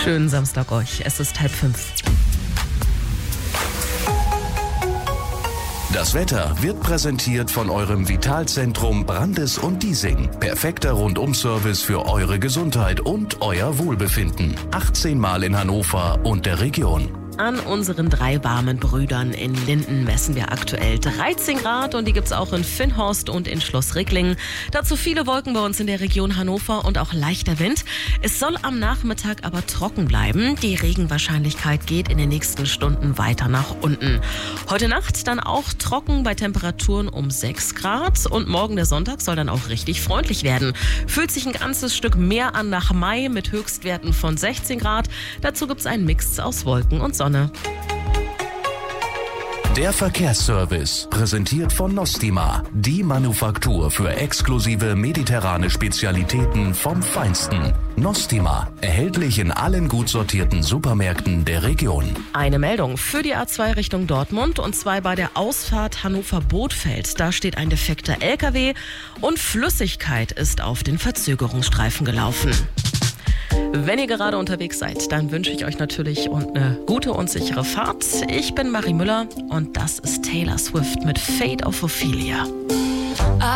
Schönen Samstag euch. Es ist 4:30. Das Wetter wird präsentiert von eurem Vitalzentrum Brandes und Diesing. Perfekter Rundum-Service für eure Gesundheit und euer Wohlbefinden. 18 Mal in Hannover und der Region. An unseren 3 warmen Brüdern in Linden messen wir aktuell 13 Grad und die gibt's auch in Finnhorst und in Schloss Ricklingen. Dazu viele Wolken bei uns in der Region Hannover und auch leichter Wind. Es soll am Nachmittag aber trocken bleiben. Die Regenwahrscheinlichkeit geht in den nächsten Stunden weiter nach unten. Heute Nacht dann auch trocken bei Temperaturen um 6 Grad und morgen der Sonntag soll dann auch richtig freundlich werden. Fühlt sich ein ganzes Stück mehr an nach Mai mit Höchstwerten von 16 Grad. Dazu gibt's einen Mix aus Wolken und Sonne. Der Verkehrsservice, präsentiert von Nostima, die Manufaktur für exklusive mediterrane Spezialitäten vom Feinsten. Nostima, erhältlich in allen gut sortierten Supermärkten der Region. Eine Meldung für die A2 Richtung Dortmund und zwar bei der Ausfahrt Hannover-Bothfeld. Da steht ein defekter LKW und Flüssigkeit ist auf den Verzögerungsstreifen gelaufen. Wenn ihr gerade unterwegs seid, dann wünsche ich euch natürlich eine gute und sichere Fahrt. Ich bin Marie Müller und das ist Taylor Swift mit Fate of Ophelia.